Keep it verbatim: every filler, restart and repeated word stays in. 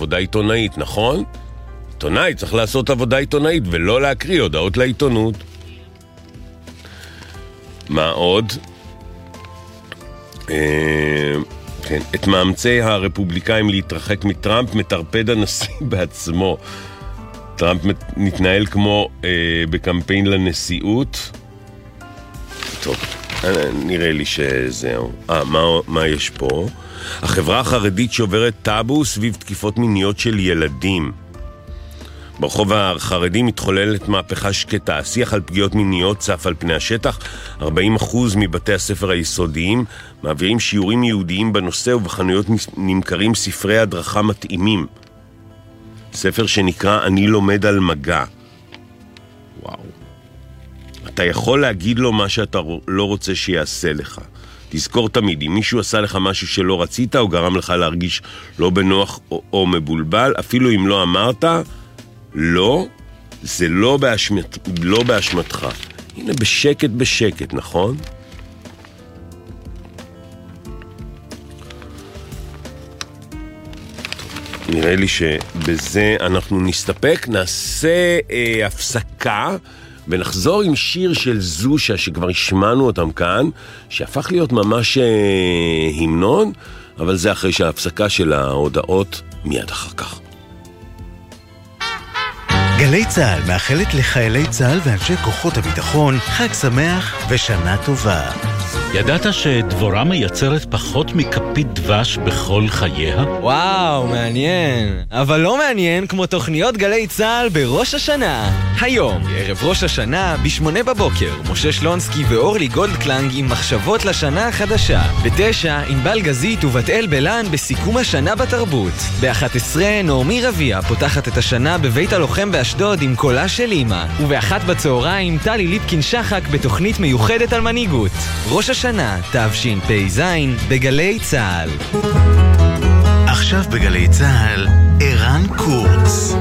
עבודה עיתונאית, נכון? עיתונאי צריך לעשות עבודה עיתונאית ולא להקריא הודעות לעיתונות. מה עוד? אה, כן, את מאמצי הרפובליקאים להתרחק מטראמפ מטרפד הנשיא בעצמו. טראמפ מתנהל כמו אה, בקמפיין לנשיאות. טוב, נראה לי שזהו. אה, מה, מה יש פה? החברה החרדית שוברת טאבו סביב תקיפות מיניות של ילדים. ברחוב החרדי מתחוללת מהפכה שקטה. השיח על פגיעות מיניות צף על פני השטח. ארבעים אחוז מבתי הספר היסודיים מעבירים שיעורים יהודיים בנושא, ובחנויות נמכרים ספרי הדרכה מתאימים. ספר שנקרא אני לומד על מגע. וואו. אתה יכול להגיד לו מה שאתה לא רוצה שיעשה לך. תזכור תמיד, אם מישהו עשה לך משהו שלא רצית, או גרם לך להרגיש לא בנוח או, או מבולבל, אפילו אם לא אמרת, לא, זה לא, באשמת, לא באשמתך. הנה, בשקט בשקט, נכון? נראה לי שבזה אנחנו נסתפק, נעשה אה, הפסקה ונחזור עם שיר של זושה שכבר השמענו אותם כאן, שהפך להיות ממש אה, המנון, אבל זה אחרי שההפסקה של ההודעות מיד אחר כך. גלי צהל מאחלת לחיילי צהל ואנשי כוחות הביטחון חג שמח ושנה טובה. ידעת שדבורה מייצרת פחות מכפית דבש בכל חייה? וואו, מעניין. אבל לא מעניין כמו תוכניות גלי צהל בראש השנה. היום, ערב ראש השנה, בשמונה בבוקר, משה שלונסקי ואורלי גולדקלנג עם מחשבות לשנה החדשה. בתשע, ענבל גזית ובת אל בלן בסיכום השנה בתרבות. באחת עשרה, נעמי רביה פותחת את השנה בבית הלוחם באשדוד עם קולה של אמא. ובאחת בצהריים, טלי ליפקין שחק בתוכנית מיוחדת על מנהיגות. ראש השנה, תש"פ זין, בגלי צהל. עכשיו בגלי צהל, ערן קורץ.